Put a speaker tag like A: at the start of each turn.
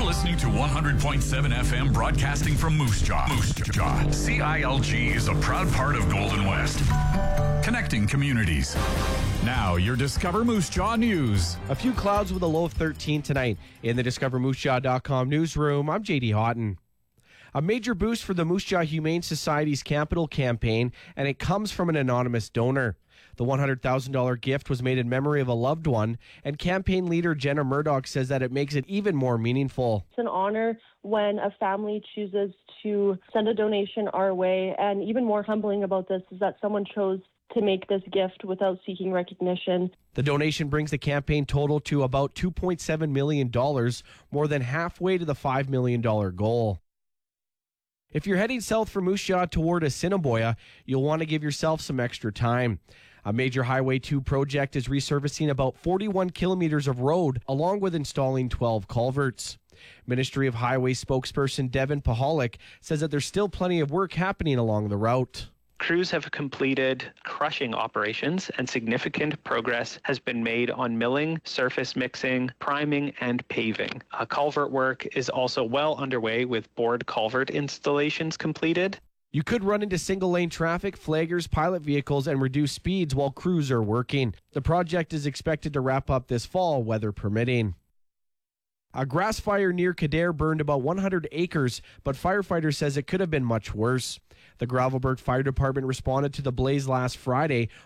A: listening to 100.7 FM broadcasting from Moose Jaw. Moose Jaw. CILG is a proud part of Golden West. Connecting communities. Now, your Discover Moose Jaw news.
B: A few clouds with a low of 13 tonight. In the DiscoverMooseJaw.com newsroom, I'm JD Houghton. A major boost for the Moose Jaw Humane Society's Capital campaign, and it comes from an anonymous donor. The $100,000 gift was made in memory of a loved one, and campaign leader Jenna Murdoch says that it makes it even more meaningful.
C: It's an honor when a family chooses to send a donation our way, and even more humbling about this is that someone chose to make this gift without seeking recognition.
B: The donation brings the campaign total to about $2.7 million, more than halfway to the $5 million goal. If you're heading south from Moose Jaw toward Assiniboia, you'll want to give yourself some extra time. A major Highway 2 project is resurfacing about 41 kilometers of road, along with installing 12 culverts. Ministry of Highway spokesperson Devin Pahalik says that there's still plenty of work happening along the route.
D: Crews have completed crushing operations and significant progress has been made on milling, surface mixing, priming, and paving. Culvert work is also well underway with board culvert installations completed.
B: You could run into single-lane traffic, flaggers, pilot vehicles, and reduce speeds while crews are working. The project is expected to wrap up this fall, weather permitting. A grass fire near Kildare burned about 100 acres, but firefighters says it could have been much worse. The Gravelbourg Fire Department responded to the blaze last Friday,